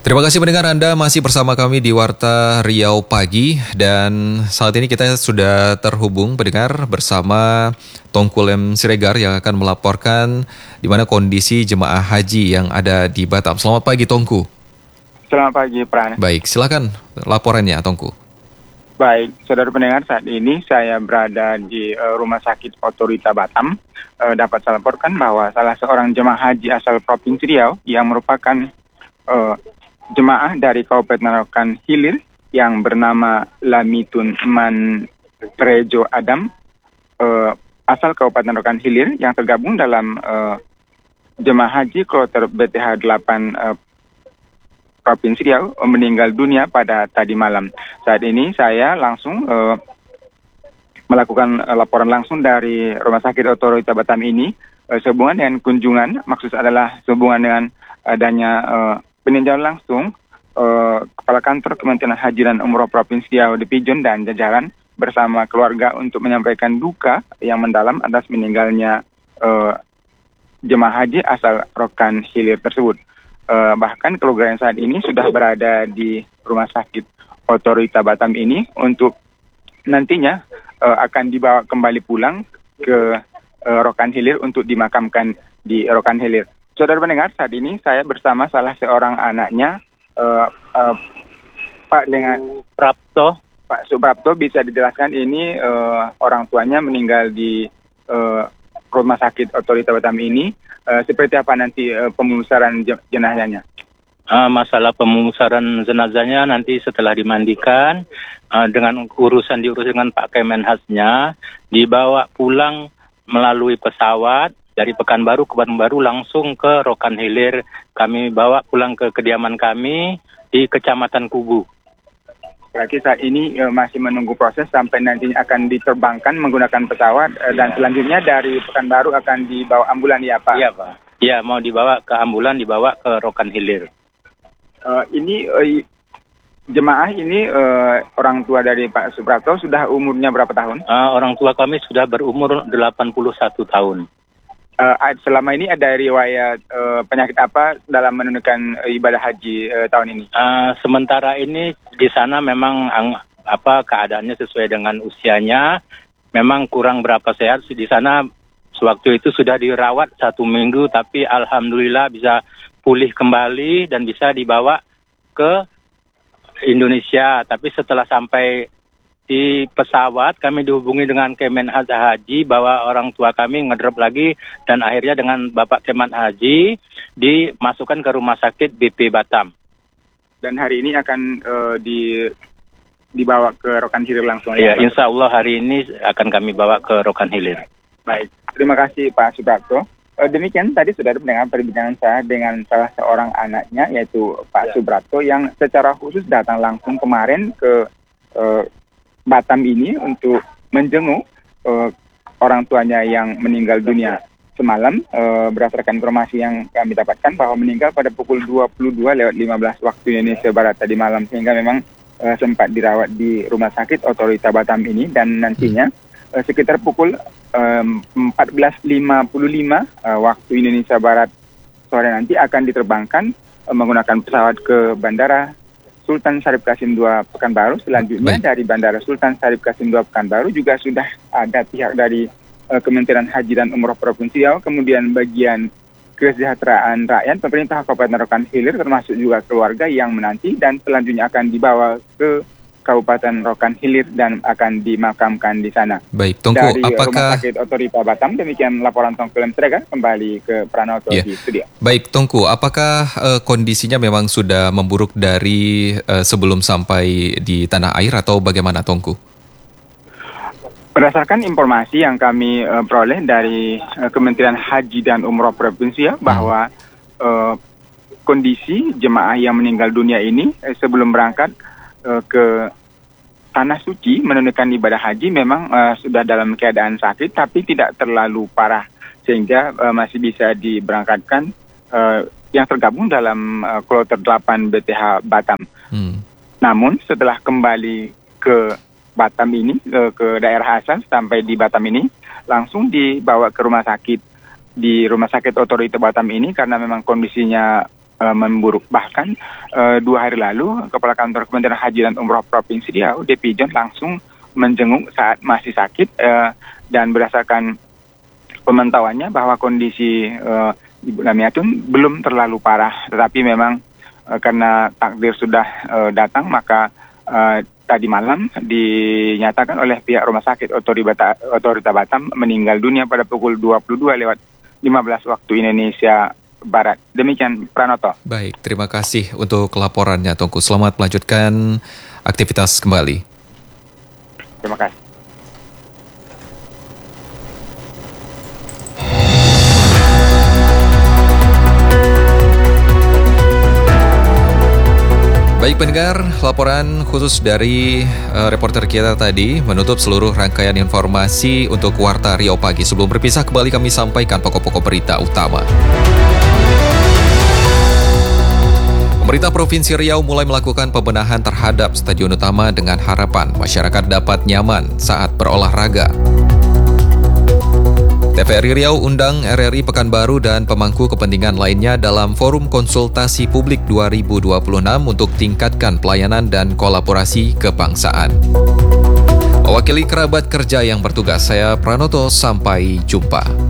Terima kasih pendengar, Anda masih bersama kami di Warta Riau Pagi dan saat ini kita sudah terhubung pendengar bersama Tongku Lem Siregar yang akan melaporkan di mana kondisi jemaah haji yang ada di Batam. Selamat pagi Tongku. Selamat pagi Pran. Baik, silakan laporannya Tongku. Baik, saudara pendengar, saat ini saya berada di Rumah Sakit Otorita Batam. Dapat saya laporkan bahwa salah seorang jemaah haji asal Provinsi Riau yang merupakan jemaah dari Kabupaten Rokan Hilir yang bernama Lamitun Man Rejo Adam, asal Kabupaten Rokan Hilir yang tergabung dalam jemaah haji kloter BTH 8 Provinsi Riau meninggal dunia pada tadi malam. Saat ini saya langsung melakukan laporan langsung dari Rumah Sakit Otorita Batam ini sehubungan dengan kunjungan, maksud adalah sehubungan dengan adanya peninjauan langsung Kepala Kantor Kementerian Haji dan Umroh Provinsi Riau di Pijon dan jajaran bersama keluarga untuk menyampaikan duka yang mendalam atas meninggalnya jemaah haji asal Rokan Hilir tersebut. Bahkan keluarga yang saat ini sudah berada di Rumah Sakit Otorita Batam ini untuk nantinya akan dibawa kembali pulang ke Rokan Hilir untuk dimakamkan di Rokan Hilir. Saudara pendengar, saat ini saya bersama salah seorang anaknya, Pak dengan Prapto. Pak Suprapto, bisa dijelaskan ini orang tuanya meninggal di Rumah Sakit Otorita Batam ini. Seperti apa nanti pemusaran jenazahnya? Masalah pemusaran jenazahnya nanti setelah dimandikan, dengan diurus dengan Pak Kemenhasnya, dibawa pulang melalui pesawat dari Pekanbaru ke Pekanbaru langsung ke Rokan Hilir. Kami bawa pulang ke kediaman kami di Kecamatan Kubu. Berarti saat ini masih menunggu proses sampai nantinya akan diterbangkan menggunakan pesawat dan selanjutnya dari Pekanbaru akan dibawa ambulan ya Pak? Iya Pak. Ya, mau dibawa ke ambulan, dibawa ke Rokan Hilir. Jemaah ini orang tua dari Pak Suprapto sudah umurnya berapa tahun? Orang tua kami sudah berumur 81 tahun. Selama ini ada riwayat penyakit apa dalam menunaikan ibadah haji tahun ini? Sementara ini di sana memang keadaannya sesuai dengan usianya, memang kurang berapa sehat. Di sana sewaktu itu sudah dirawat 1 minggu, tapi alhamdulillah bisa pulih kembali dan bisa dibawa ke Indonesia. Tapi setelah sampai di pesawat, kami dihubungi dengan Kemenhas Haji bahwa orang tua kami ngedrop lagi dan akhirnya dengan Bapak Kemenhas Haji dimasukkan ke Rumah Sakit BP Batam. Dan hari ini akan dibawa ke Rokan Hilir langsung? Ya, insya Allah hari ini akan kami bawa ke Rokan Hilir. Baik, terima kasih Pak Suprapto. Demikian tadi sudah mendengar perbincangan saya dengan salah seorang anaknya yaitu Pak Suprapto yang secara khusus datang langsung kemarin ke Batam ini untuk menjenguk orang tuanya yang meninggal dunia semalam. Berdasarkan informasi yang kami dapatkan bahwa meninggal pada pukul 22:15 waktu Indonesia Barat tadi malam, sehingga memang sempat dirawat di Rumah Sakit Otorita Batam ini dan nantinya sekitar pukul 14:55 waktu Indonesia Barat sore nanti akan diterbangkan menggunakan pesawat ke Bandara Sultan Syarif Qasim II Pekanbaru. Selanjutnya dari Bandara Sultan Syarif Qasim II Pekanbaru juga sudah ada pihak dari Kementerian Haji dan Umroh Provinsi Riau, kemudian bagian kesejahteraan rakyat, pemerintah Kabupaten Rokan Hilir termasuk juga keluarga yang menanti, dan selanjutnya akan dibawa ke Kabupaten Rokan Hilir dan akan dimakamkan di sana. Baik, Tongku, dari apakah Rumah Sakit Otorita Batam, demikian laporan Tongku Lem Siregar kembali ke Pranoto di studio. Baik, Tongku, apakah kondisinya memang sudah memburuk dari sebelum sampai di tanah air atau bagaimana, Tongku? Berdasarkan informasi yang kami peroleh dari Kementerian Haji dan Umroh Provinsi bahwa kondisi jemaah yang meninggal dunia ini sebelum berangkat ke Tanah Suci menunaikan ibadah haji memang sudah dalam keadaan sakit tapi tidak terlalu parah sehingga masih bisa diberangkatkan yang tergabung dalam kloter 8 BTH Batam. Namun setelah kembali ke Batam ini, ke daerah asal sampai di Batam ini, langsung dibawa ke rumah sakit di Rumah Sakit Otorita Batam ini karena memang kondisinya memburuk. Bahkan 2 hari lalu Kepala Kantor Kementerian Haji dan Umroh Provinsi Riau, DP John, langsung menjenguk saat masih sakit, dan berdasarkan pemantauannya bahwa kondisi Ibu Lamiatun belum terlalu parah, tetapi memang karena takdir sudah datang, maka tadi malam dinyatakan oleh pihak Rumah Sakit Otorita Batam meninggal dunia pada pukul 22:15 waktu Indonesia Barat. Demikian, Pranoto. Baik, terima kasih untuk laporannya, Tongku. Selamat melanjutkan aktivitas kembali. Terima kasih. Baik pendengar, laporan khusus dari reporter kita tadi menutup seluruh rangkaian informasi untuk Warta Riau Pagi. Sebelum berpisah, kembali kami sampaikan pokok-pokok berita utama. Pemerintah Provinsi Riau mulai melakukan pembenahan terhadap stadion utama dengan harapan masyarakat dapat nyaman saat berolahraga. TVRI Riau undang RRI Pekanbaru dan pemangku kepentingan lainnya dalam Forum Konsultasi Publik 2026 untuk tingkatkan pelayanan dan kolaborasi kebangsaan. Mewakili kerabat kerja yang bertugas, saya Pranoto, sampai jumpa.